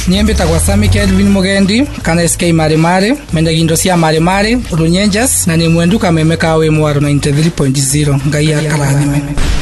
Niembe tagwa Sami Kelvin Mugendi kana SK Maremare mende gindo cia Maremare Runyenjas na ni mwenduka memeka we mwaro 93.0 ngai akarathime.